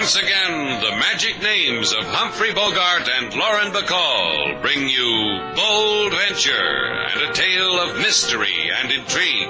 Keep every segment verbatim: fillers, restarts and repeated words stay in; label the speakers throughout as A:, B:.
A: Once again, the magic names of Humphrey Bogart and Lauren Bacall bring you Bold Venture and a tale of mystery and intrigue.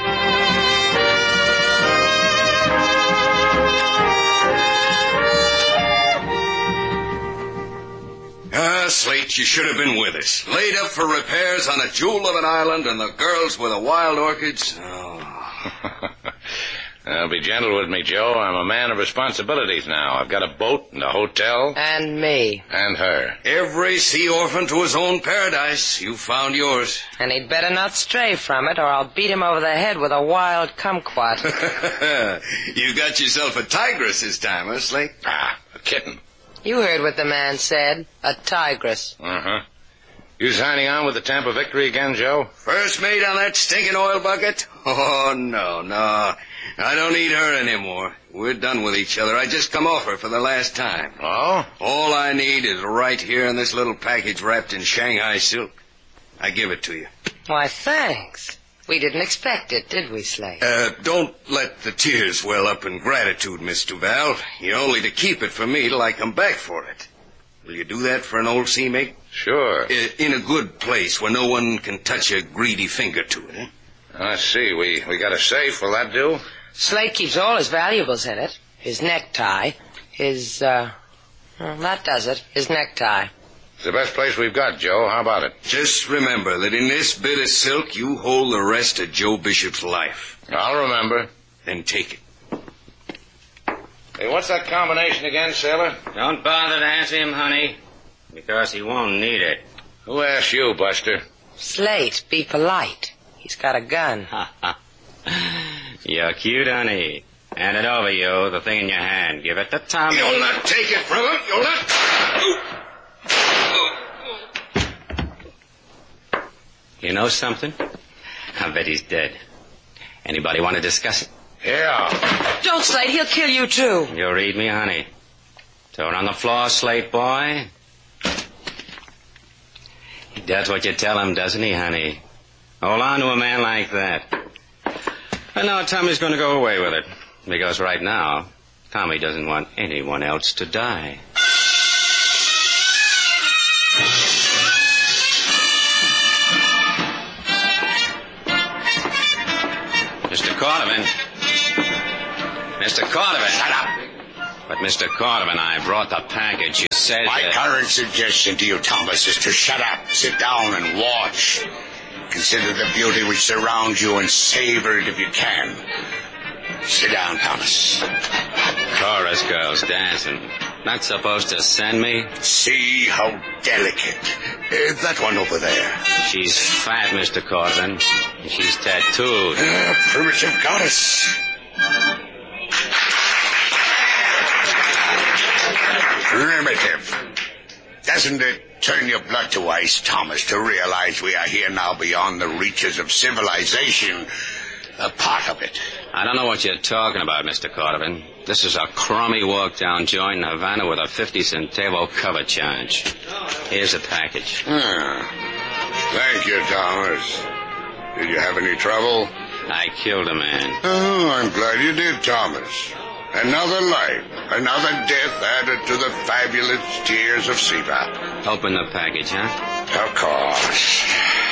B: Ah, Slate, you should have been with us. Laid up for repairs on a jewel of an island and the girls with the wild orchids. Oh.
C: Uh, be gentle with me, Joe. I'm a man of responsibilities now. I've got a boat and a hotel.
D: And me.
C: And her.
B: Every sea orphan to his own paradise. You found yours.
D: And he'd better not stray from it, or I'll beat him over the head with a wild kumquat.
B: You got yourself a tigress this time, huh, Slate?
C: Ah, a kitten.
D: You heard what the man said. A tigress.
C: Uh-huh. You signing on with the Tampa Victory again, Joe?
B: First mate on that stinking oil bucket? Oh, no, no. I don't need her anymore. We're done with each other. I just come off her for the last time.
C: Oh?
B: All I need is right here in this little package wrapped in Shanghai silk. I give it to you.
D: Why, thanks. We didn't expect it, did we, Slate?
B: Uh, don't let the tears well up in gratitude, Miss Duval. You're only to keep it for me till I come back for it. Will you do that for an old sea mate?
C: Sure.
B: Uh, in a good place where no one can touch a greedy finger to it, eh?
C: I see. We, we got a safe. Will that do?
D: Slate keeps all his valuables in it. His necktie. His, uh... Well, that does it. His necktie.
C: It's the best place we've got, Joe. How about it?
B: Just remember that in this bit of silk, you hold the rest of Joe Bishop's life.
C: I'll remember.
B: Then take it.
C: Hey, what's that combination again, sailor?
E: Don't bother to answer him, honey, because he won't need it.
C: Who asked you, Buster?
D: Slate, be polite. He's got a gun.
E: You're cute, honey. Hand it over, you, the thing in your hand. Give it to Tommy.
B: You'll not take it from him. You'll not...
E: You know something? I bet he's dead. Anybody want to discuss it?
C: Yeah.
D: Don't, Slate. He'll kill you, too.
E: You read me, honey. Throw it on the floor, Slate boy. He does what you tell him, doesn't he, honey? Hold on to a man like that. I know Tommy's going to go away with it. Because right now, Tommy doesn't want anyone else to die. Mister Cordovan. Mister Cordovan.
F: Shut up.
E: But, Mister Cordovan, I brought the package. You said
F: My
E: that...
F: current suggestion to you, Thomas, is to shut up, sit down, and watch. Consider the beauty which surrounds you and savor it if you can. Sit down, Thomas.
E: Chorus girls dancing. Not supposed to send me?
F: See how delicate. Uh, that one over there.
E: She's fat, Mister Cordovan. And she's tattooed.
F: Uh, primitive goddess. Primitive. Doesn't it turn your blood to ice, Thomas, to realize we are here now beyond the reaches of civilization? A part of it.
E: I don't know what you're talking about, Mister Cordovan. This is a crummy walk-down joint in Havana with a fifty centavo cover charge. Here's the package.
F: Ah. Thank you, Thomas. Did you have any trouble?
E: I killed a man.
F: Oh, I'm glad you did, Thomas. Another life, another death added to the fabulous tears of Siva.
E: Open the package, huh?
F: Of course.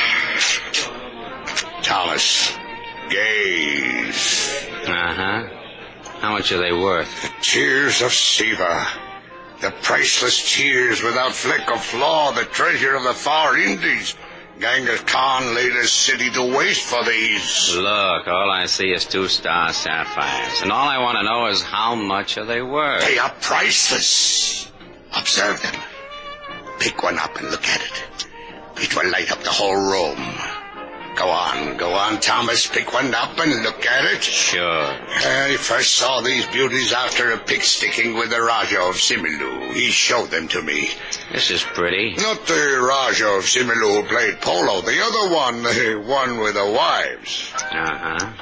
F: Thomas, gaze.
E: Uh-huh. How much are they worth?
F: The tears of Siva. The priceless tears without flick or flaw, the treasure of the far Indies. Genghis Khan laid his city to waste for these.
E: Look, all I see is two star sapphires. And all I want to know is how much are they worth?
F: They are priceless. Observe them. Pick one up and look at it. It will light up the whole room. Go on, go on, Thomas. Pick one up and look at it.
E: Sure.
F: I first saw these beauties after a pick sticking with the Raja of Similou. He showed them to me.
E: This is pretty.
F: Not the Raja of Similou who played polo. The other one, the one with the wives.
E: Uh-huh.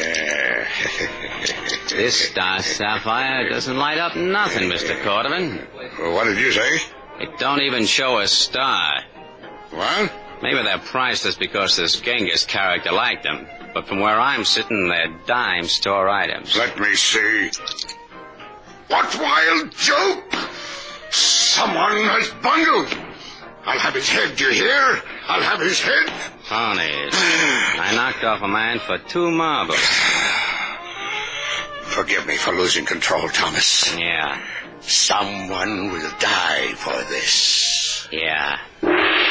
F: Uh,
E: This star sapphire doesn't light up nothing, Mister Cordovan.
F: What did you say?
E: It don't even show a star.
F: What?
E: Maybe they're priceless because this Genghis character liked them. But from where I'm sitting, they're dime store items.
F: Let me see. What wild joke? Someone has bundled. I'll have his head, do you hear? I'll have his head.
E: Ponies. I knocked off a man for two marbles.
F: Forgive me for losing control, Thomas.
E: Yeah.
F: Someone will die for this.
E: Yeah.